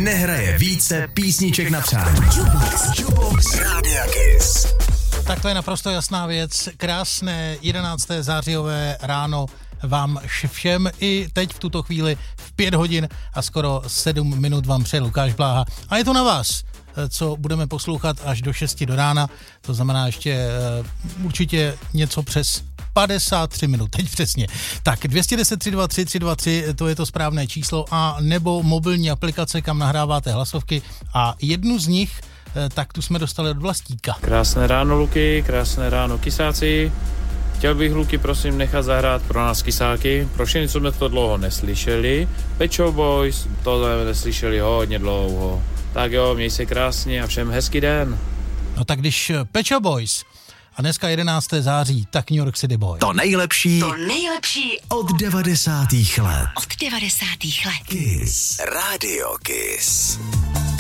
nehraje více písniček na přání. Jukebox Rádia Kiss. Tak to je naprosto jasná věc. Krásné 11. zářijové ráno vám všem i teď v tuto chvíli v 5 hodin a skoro 7 minut vám přeje Lukáš Bláha. A je to na vás, co budeme poslouchat až do 6 do rána. To znamená ještě určitě něco přes 53 minut, teď přesně. Tak 210 323 323, to je to správné číslo, a nebo mobilní aplikace, kam nahráváte hlasovky, a jednu z nich, tak tu jsme dostali od Vlastíka. Krásné ráno, Luky, krásné ráno, Kisáci. Chtěl bych, Luky, prosím, nechat zahrát pro nás Kisáky. Pro všechny, co jsme to dlouho neslyšeli. Pet Shop Boys, to jsme neslyšeli hodně dlouho. Tak jo, měj se krásně a všem hezký den. No tak když Pet Shop Boys a dneska 11. září, tak New York City Boy. To nejlepší od 90. let. Od 90. let. Kiss. Radio Kiss.